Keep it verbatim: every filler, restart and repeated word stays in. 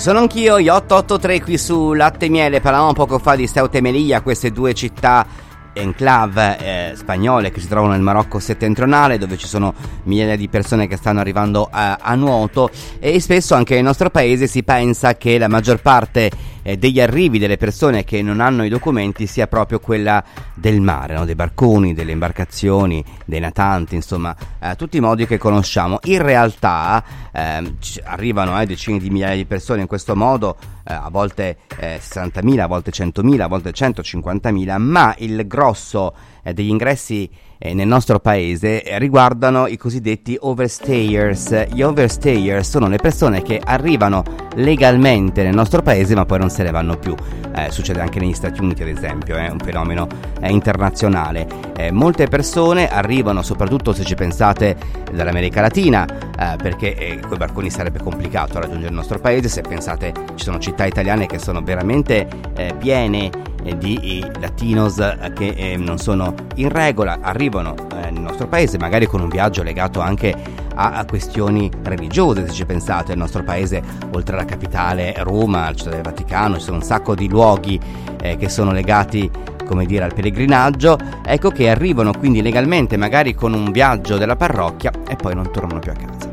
Sono anch'io, gli otto otto tre qui su Latte e Miele. Parlavamo poco fa di Ceuta e Melilla, queste due città enclave eh, spagnole che si trovano nel Marocco settentrionale, dove ci sono migliaia di persone che stanno arrivando a, a nuoto, e spesso anche nel nostro paese si pensa che la maggior parte eh, degli arrivi delle persone che non hanno i documenti sia proprio quella del mare, no? Dei barconi, delle imbarcazioni, dei natanti, insomma eh, tutti i modi che conosciamo. In realtà eh, arrivano eh, decine di migliaia di persone in questo modo, eh, a volte eh, sessantamila, a volte centomila, a volte centocinquantamila, ma il grosso eh, degli ingressi eh, nel nostro paese eh, riguardano i cosiddetti overstayers. Gli overstayers sono le persone che arrivano legalmente nel nostro paese ma poi non se ne vanno più. Eh, succede anche negli Stati Uniti, ad esempio, è eh, un fenomeno eh, internazionale. Eh, molte persone arrivano, soprattutto se ci pensate, dall'America Latina, eh, perché eh, con i barconi sarebbe complicato raggiungere il nostro paese. Se pensate, ci sono città italiane che sono veramente eh, piene eh, di eh, latinos eh, che eh, non sono in regola, arrivano eh, nel nostro paese magari con un viaggio legato anche a, a questioni religiose. Se ci pensate, il nostro paese, oltre alla capitale Roma, la città del Vaticano, ci sono un sacco di luoghi eh, che sono legati, come dire, al pellegrinaggio, ecco che arrivano quindi legalmente magari con un viaggio della parrocchia e poi non tornano più a casa.